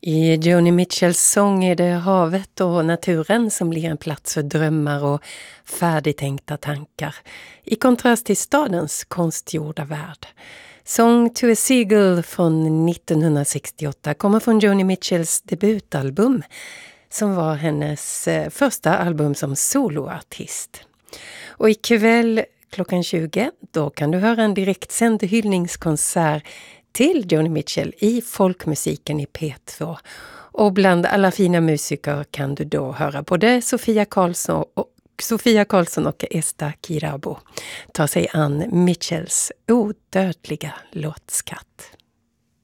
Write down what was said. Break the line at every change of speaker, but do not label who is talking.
I Joni Mitchells sång är det havet och naturen som blir en plats för drömmar och färdigtänkta tankar, i kontrast till stadens konstgjorda värld. Song to a Seagull från 1968 kommer från Joni Mitchells debutalbum, som var hennes första album som soloartist. Och ikväll klockan 20, då kan du höra en direktsänd hyllningskonsert till Joni Mitchell i folkmusiken i P2. Och bland alla fina musiker kan du då höra både Sofia Karlsson och Esta Kirabo ta sig an Mitchells odödliga låtskatt.